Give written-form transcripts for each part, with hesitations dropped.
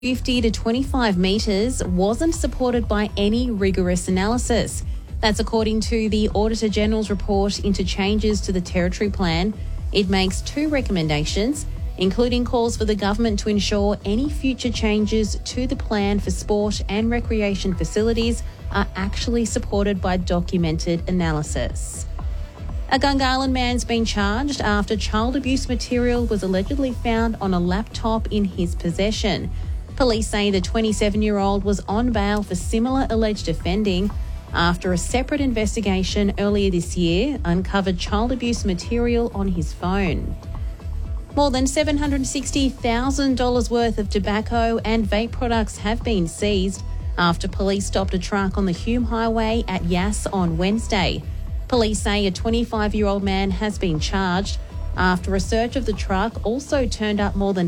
50 to 25 metres wasn't supported by any rigorous analysis. That's according to the Auditor General's report into changes to the Territory Plan. It makes two recommendations, including calls for the government to ensure any future changes to the plan for sport and recreation facilities are actually supported by documented analysis. A Gungahlin man's been charged after child abuse material was allegedly found on a laptop in his possession. Police say the 27-year-old was on bail for similar alleged offending after a separate investigation earlier this year uncovered child abuse material on his phone. More than $760,000 worth of tobacco and vape products have been seized after police stopped a truck on the Hume Highway at Yass on Wednesday. Police say a 25-year-old man has been charged after a search of the truck also turned up more than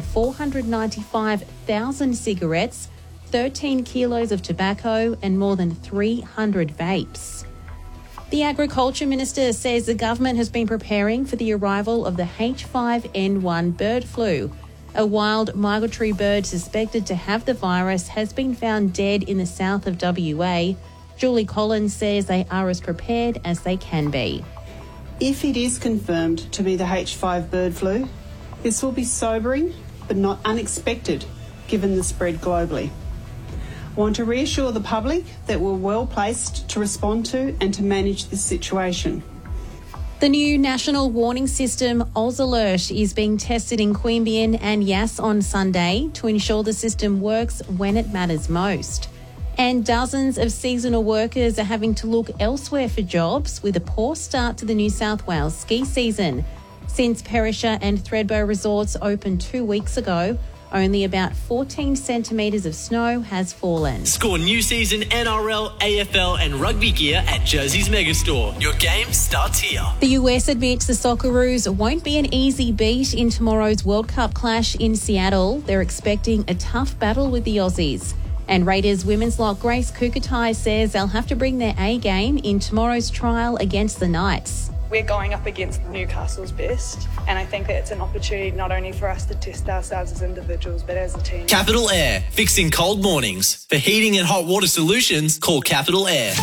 495,000 cigarettes, 13 kilos of tobacco and more than 300 vapes. The Agriculture Minister says the government has been preparing for the arrival of the H5N1 bird flu. A wild migratory bird suspected to have the virus has been found dead in the south of WA. Julie Collins says they are as prepared as they can be. If it is confirmed to be the H5 bird flu, this will be sobering but not unexpected given the spread globally. I want to reassure the public that we're well placed to respond to and to manage this situation. The new national warning system, Oz Alert, is being tested in Queanbeyan and Yass on Sunday to ensure the system works when it matters most. And dozens of seasonal workers are having to look elsewhere for jobs with a poor start to the New South Wales ski season. Since Perisher and Thredbo resorts opened 2 weeks ago, only about 14 centimetres of snow has fallen. Score new season NRL, AFL and rugby gear at Jersey's Megastore. Your game starts here. The US admits the Socceroos won't be an easy beat in tomorrow's World Cup clash in Seattle. They're expecting a tough battle with the Aussies. And Raiders women's lock Grace Kukatai says they'll have to bring their A game in tomorrow's trial against the Knights. We're going up against Newcastle's best, and I think that it's an opportunity not only for us to test ourselves as individuals, but as a team. Capital Air, fixing cold mornings. For heating and hot water solutions, call Capital Air.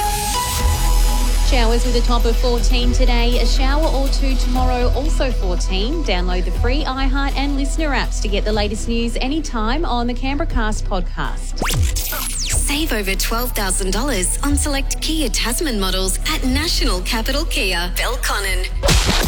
Showers with a top of 14 today, a shower or two tomorrow, also 14. Download the free iHeart and Listener apps to get the latest news anytime on the Canberra Cast podcast. Save over $12,000 on select Kia Tasman models at National Capital Kia, Belconnen.